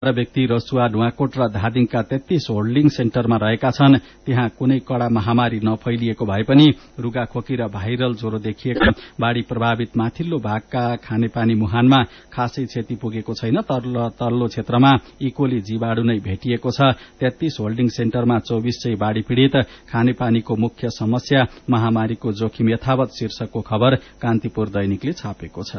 व्यक्ति रसुवा, नुवाकोट र धादिङका 33 होल्डिङ सेन्टरमा रहेका छन्। त्यहाँ कुनै कड़ा महामारी नफैलिएको भए पनि रुगाखोकी र भाइरल ज्वरो देखिएको। बाढ़ी प्रभावित माथिल्लो भागका खानेपानी मुहानमा खासै क्षति पुगेको छैन। तल्लो क्षेत्रमा इकोली जीवाणु नै भेटिएको छ। 33 होल्डिङ सेन्टरमा 2400 बाढ़ी पीड़ित। खानेपानीको मुख्य समस्या महामारीको जोखिम यथावत शीर्षकको खबर कान्तिपुर दैनिकले छापेको छ।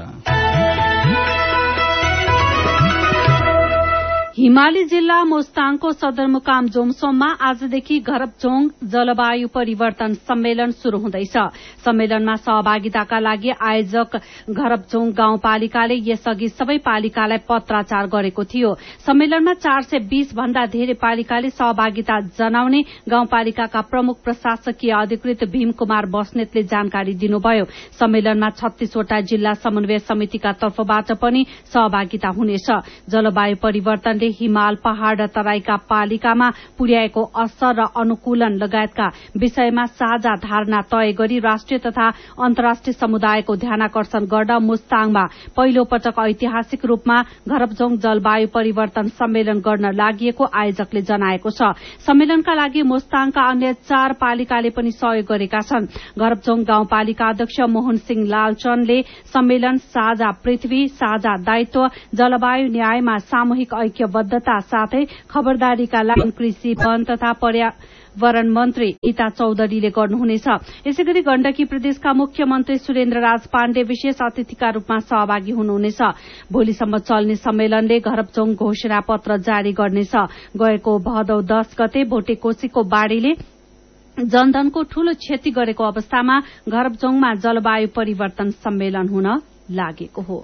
हिमाली जिल्ला मोस्ताङको सदरमुकाम जोमसोममा आजदेखि घरपचोङ जलवायु परिवर्तन सम्मेलन शुरू हुँदैछ। सम्मेलनमा सहभागिताका लागि आयोजक घरपचोङ गाउँपालिकाले यसअघि सबै पालिकालाई पत्राचार गरेको थियो। सम्मेलनमा 420 भन्दा धेरै पालिकाले सहभागिता जनाउने गाउँपालिकाका प्रमुख प्रशासकीय अधिकृत भीम कुमार बस्नेतले जानकारी दिनुभयो। सम्मेलनमा 36 वटा जिल्ला समन्वय समितिका तर्फबाट पनि सहभागिता हुनेछ। जलवायु परिवर्तनले हिमाल, पहाड़ र तराईका पालिकामा पुर्याएको असर र अनुकूलन लगायतका विषयमा साझा धारणा तय गरी राष्ट्रिय तथा अन्तर्राष्ट्रिय समुदायको ध्यानाकर्षण गर्न मुस्ताङमा पहिलो पटक ऐतिहासिक रूपमा घरपचोङ जलवायु परिवर्तन सम्मेलन गर्न लागि आयोजकले जनाएको छ। सम्मेलनका लागि मुस्ताङका अन्य 4 पालिकाले पनि सहयोग गरेका छन्। घरपचोङ गाउँपालिका अध्यक्ष मोहन सिंह लालचनले सम्मेलन साझा पृथ्वी, साझा दायित्व, जलवायु न्यायमा सामूहिक ऐक्यबद्धता साथै खबरदारीका लागि कृषि, वन तथा पर्यावरण मन्त्री गीता चौधरीले गर्नुहुनेछ। यसैगरी गण्डकी प्रदेशका मुख्यमन्त्री सुरेन्द्र राज पाण्डे विशेष अतिथिका रूपमा सहभागी हुनुहुनेछ। भोलिसम्म चल्ने सम्मेलनले घरपचोङ घोषणा पत्र जारी गर्नेछ। गएको भदौ 10 गते भोटेकोशीको बाढ़ीले जनधनको ठूलो क्षति गरेको अवस्थामा घरपचोङमा जलवायु परिवर्तन सम्मेलन हुन लागेको हो।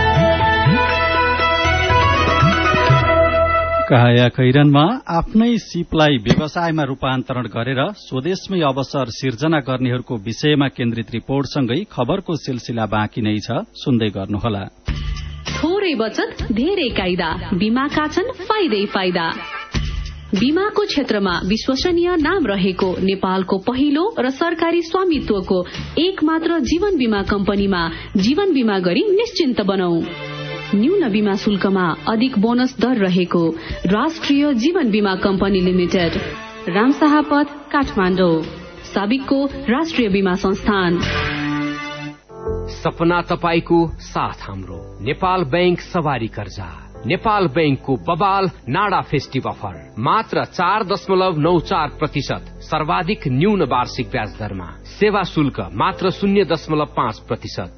काया खैरनमा आफ्नै सिपलाई व्यवसायमा रूपान्तरण गरेर स्वदेशमै अवसर सिर्जना गर्नेहरूको विषयमा केन्द्रित रिपोर्टसँगै खबरको सिलसिला बाँकी नै छ, सुन्दै गर्नुहोला। थोरै बचत धेरै कायदा, बीमाका छन् फाइदै फाइदा। बीमाको क्षेत्रमा विश्वसनीय नाम रहेको नेपालको पहिलो र सरकारी स्वामित्वको एकमात्र जीवन बीमा कम्पनीमा जीवन बीमा गरी निश्चिन्त बनौ। न्यून बीमा शुल्कमा अधिक बोनस दर रहेको राष्ट्रिय जीवन बीमा कम्पनी लिमिटेड, रामशाहपथ, काठमाडौँ। साबिकको राष्ट्रिय बीमा संस्थान। सपना तपाईको साथ हाम्रो नेपाल बैंक सवारी कर्जा। नेपाल बैंकको बबाल नाडा फेस्टिभ अफर मात्र 4.94% सर्वाधिक न्यून वार्षिक ब्याज दरमा। सेवा शुल्क मात्र 0.5%।